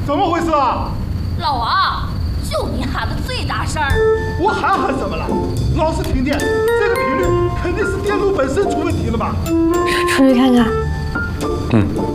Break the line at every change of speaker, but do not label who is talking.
怎么回事啊？
老王，就你喊的最大声。
我喊怎么了？老是停电，这个频率肯定是电路本身出问题了吧？
出去看看。
嗯。